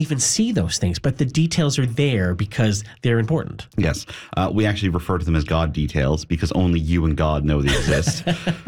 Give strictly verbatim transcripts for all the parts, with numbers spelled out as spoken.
even see those things, but the details are there because they're important. Yes. Uh, we actually refer to them as God details because only you and God know they exist.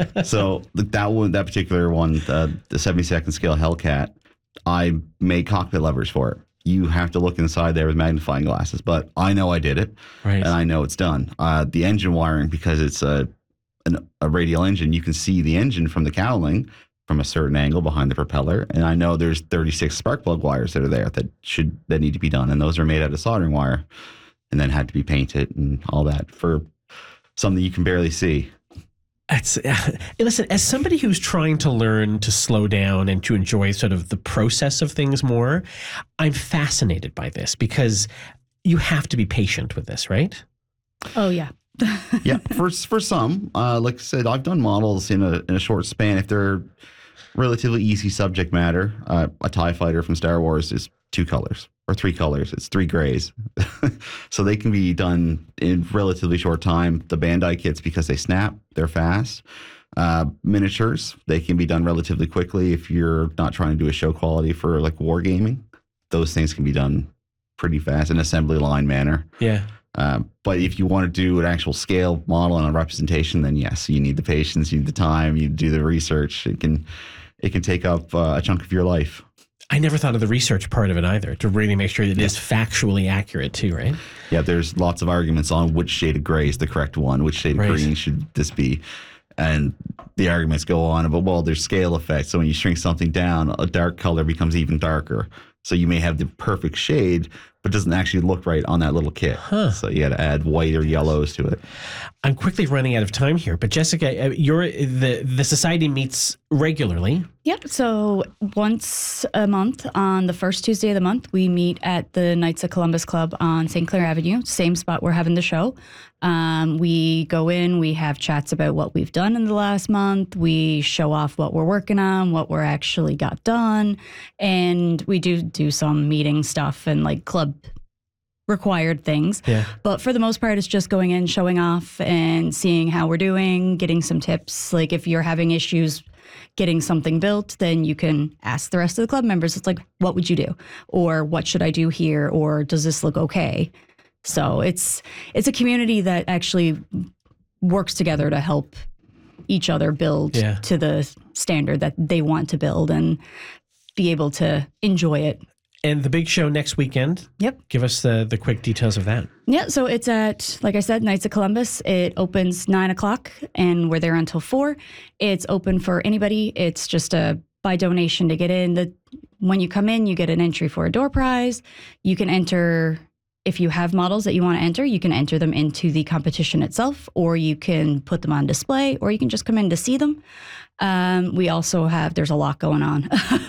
So that one, that particular one, uh, the seventy-second scale Hellcat, I made cockpit levers for it. You have to look inside there with magnifying glasses, but I know I did it, right. and I know it's done. Uh, the engine wiring, because it's a, an, a radial engine, you can see the engine from the cowling from a certain angle behind the propeller, and I know there's thirty-six spark plug wires that are there that should that need to be done, and those are made out of soldering wire, and then had to be painted and all that for something you can barely see. That's, uh, listen, as somebody who's trying to learn to slow down and to enjoy sort of the process of things more, I'm fascinated by this because you have to be patient with this, right? Oh yeah. Yeah, for for some, uh, like I said, I've done models in a in a short span. If they're relatively easy subject matter, uh, a TIE fighter from Star Wars is two colors or three colors. It's three grays, so they can be done in relatively short time. The Bandai kits, because they snap, they're fast. Uh, miniatures, they can be done relatively quickly if you're not trying to do a show quality for like wargaming. Those things can be done pretty fast in assembly line manner. Yeah. Uh, but if you want to do an actual scale model and a representation, then yes, you need the patience, you need the time, you do the research. It can, it can take up uh, a chunk of your life. I never thought of the research part of it either, to really make sure that it yeah. is factually accurate too, right? Yeah, there's lots of arguments on which shade of gray is the correct one, which shade right. of green should this be. And the arguments go on about, well, there's scale effects. So when you shrink something down, a dark color becomes even darker. So you may have the perfect shade, but it doesn't actually look right on that little kit. Huh. So you got to add white or yellows to it. I'm quickly running out of time here, but Jessica, you're the the society meets regularly. Yep. So once a month on the first Tuesday of the month, we meet at the Knights of Columbus Club on Saint Clair Avenue, same spot we're having the show. Um, we go in, we have chats about what we've done in the last month. We show off what we're working on, what we're actually got done. And we do do some meeting stuff and like club required things. Yeah. But for the most part, it's just going in, showing off and seeing how we're doing, getting some tips. Like if you're having issues getting something built, then you can ask the rest of the club members. It's like, what would you do? Or what should I do here? Or does this look okay? So it's it's a community that actually works together to help each other build yeah. to the standard that they want to build and be able to enjoy it. And the big show next weekend. Yep. Give us the, the quick details of that. Yeah, so it's at, like I said, Knights of Columbus. It opens nine o'clock and we're there until four. It's open for anybody. It's just a by donation to get in. The when you come in, you get an entry for a door prize. You can enter, if you have models that you want to enter, you can enter them into the competition itself, or you can put them on display, or you can just come in to see them. Um, we also have, there's a lot going on.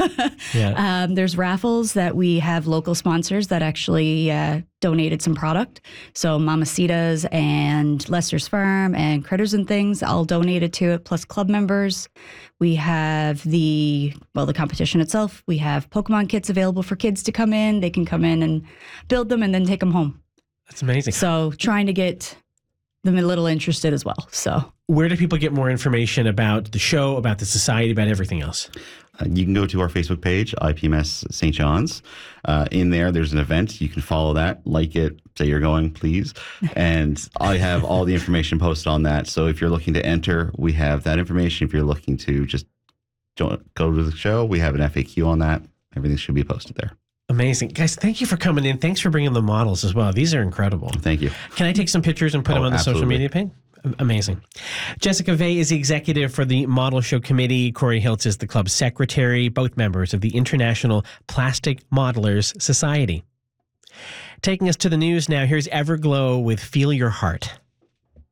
yeah. um, there's raffles that we have local sponsors that actually uh, donated some product. So Mamacitas and Lester's Farm and Critters and Things all donated to it, plus club members. We have the, well, the competition itself. We have Pokemon kits available for kids to come in. They can come in and build them and then take them home. That's amazing. So trying to get them a little interested as well. So where do people get more information about the show, about the society, about everything else? Uh, you can go to our Facebook page, I P M S Saint John's. Uh, in there, there's an event. You can follow that, like it, say you're going, please. And I have all the information posted on that. So if you're looking to enter, we have that information. If you're looking to just go to the show, we have an F A Q on that. Everything should be posted there. Amazing. Guys, thank you for coming in. Thanks for bringing the models as well. These are incredible. Thank you. Can I take some pictures and put Oh, them on the absolutely. social media page? Amazing. Jessica Vey is the executive for the Model Show Committee. Corey Hiltz is the club's secretary, both members of the International Plastic Modelers Society. Taking us to the news now, here's Everglow with Feel Your Heart.